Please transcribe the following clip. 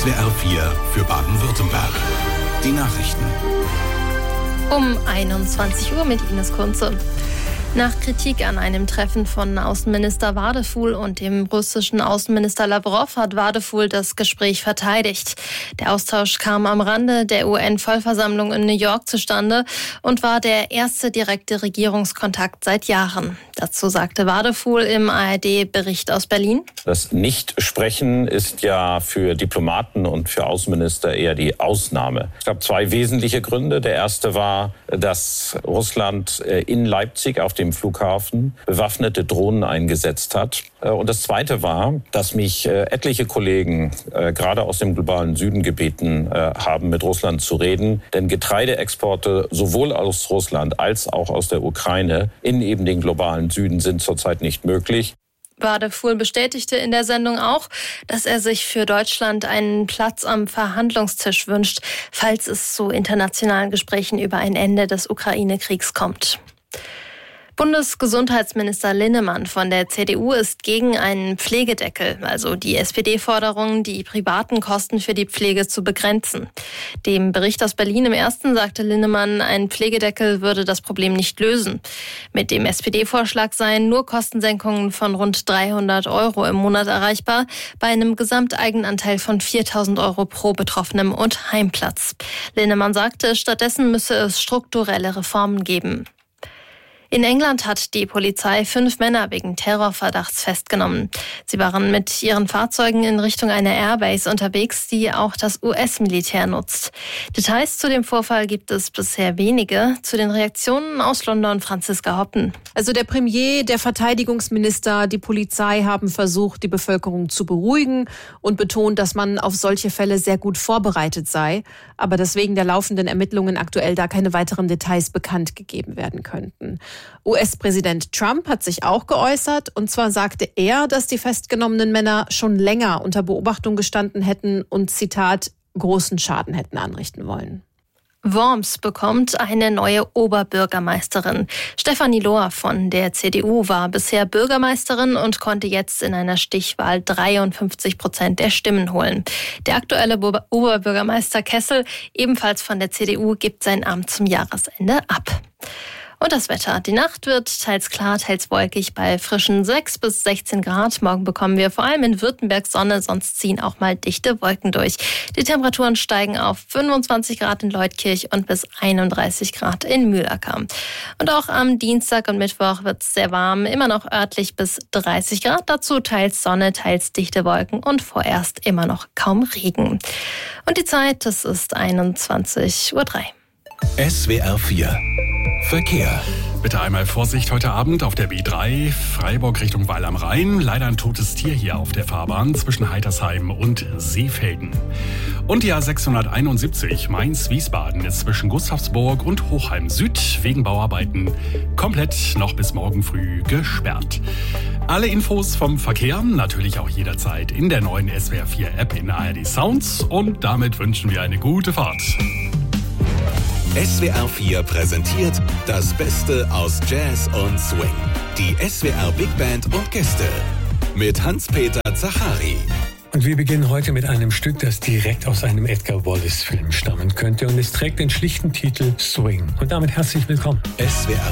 SWR 4 für Baden-Württemberg. Die Nachrichten. Um 21 Uhr mit Ines Kunze. Nach Kritik an einem Treffen von Außenminister Wadefuhl und dem russischen Außenminister Lawrow hat Wadefuhl das Gespräch verteidigt. Der Austausch kam am Rande der UN-Vollversammlung in New York zustande und war der erste direkte Regierungskontakt seit Jahren. Dazu sagte Wadefuhl im ARD-Bericht aus Berlin: Das Nichtsprechen ist ja für Diplomaten und für Außenminister eher die Ausnahme. Es gab zwei wesentliche Gründe. Der erste war, dass Russland in Leipzig auf dem Flughafen bewaffnete Drohnen eingesetzt hat. Und das Zweite war, dass mich etliche Kollegen gerade aus dem globalen Süden gebeten haben, mit Russland zu reden. Denn Getreideexporte sowohl aus Russland als auch aus der Ukraine in eben den globalen Süden sind zurzeit nicht möglich. Wadefuhl bestätigte in der Sendung auch, dass er sich für Deutschland einen Platz am Verhandlungstisch wünscht, falls es zu internationalen Gesprächen über ein Ende des Ukraine-Kriegs kommt. Bundesgesundheitsminister Linnemann von der CDU ist gegen einen Pflegedeckel, also die SPD-Forderung, die privaten Kosten für die Pflege zu begrenzen. Dem Bericht aus Berlin im Ersten sagte Linnemann, ein Pflegedeckel würde das Problem nicht lösen. Mit dem SPD-Vorschlag seien nur Kostensenkungen von rund 300 € im Monat erreichbar, bei einem Gesamteigenanteil von 4.000 € pro Betroffenem und Heimplatz. Linnemann sagte, stattdessen müsse es strukturelle Reformen geben. In England hat die Polizei 5 Männer wegen Terrorverdachts festgenommen. Sie waren mit ihren Fahrzeugen in Richtung einer Airbase unterwegs, die auch das US-Militär nutzt. Details zu dem Vorfall gibt es bisher wenige. Zu den Reaktionen aus London Franziska Hoppen. Also der Premier, der Verteidigungsminister, die Polizei haben versucht, die Bevölkerung zu beruhigen und betont, dass man auf solche Fälle sehr gut vorbereitet sei, aber dass wegen der laufenden Ermittlungen aktuell da keine weiteren Details bekannt gegeben werden könnten. US-Präsident Trump hat sich auch geäußert, und zwar sagte er, dass die festgenommenen Männer schon länger unter Beobachtung gestanden hätten und, Zitat, großen Schaden hätten anrichten wollen. Worms bekommt eine neue Oberbürgermeisterin. Stefanie Lohr von der CDU war bisher Bürgermeisterin und konnte jetzt in einer Stichwahl 53% der Stimmen holen. Der aktuelle Oberbürgermeister Kessel, ebenfalls von der CDU, gibt sein Amt zum Jahresende ab. Und das Wetter. Die Nacht wird teils klar, teils wolkig bei frischen 6 bis 16 Grad. Morgen bekommen wir vor allem in Württemberg Sonne, sonst ziehen auch mal dichte Wolken durch. Die Temperaturen steigen auf 25 Grad in Leutkirch und bis 31 Grad in Mühlacker. Und auch am Dienstag und Mittwoch wird es sehr warm, immer noch örtlich bis 30 Grad. Dazu teils Sonne, teils dichte Wolken und vorerst immer noch kaum Regen. Und die Zeit, das ist 21:03 Uhr. SWR 4 Verkehr. Bitte einmal Vorsicht heute Abend auf der B3, Freiburg Richtung Weil am Rhein. Leider ein totes Tier hier auf der Fahrbahn zwischen Heitersheim und Seefelden. Und die A671 Mainz-Wiesbaden ist zwischen Gustavsburg und Hochheim Süd wegen Bauarbeiten komplett noch bis morgen früh gesperrt. Alle Infos vom Verkehr natürlich auch jederzeit in der neuen SWR 4 App in ARD Sounds. Und damit wünschen wir eine gute Fahrt. SWR 4 präsentiert das Beste aus Jazz und Swing. Die SWR Big Band und Gäste mit Hans-Peter Zachari. Und wir beginnen heute mit einem Stück, das direkt aus einem Edgar Wallace-Film stammen könnte. Und es trägt den schlichten Titel Swing. Und damit herzlich willkommen. SWR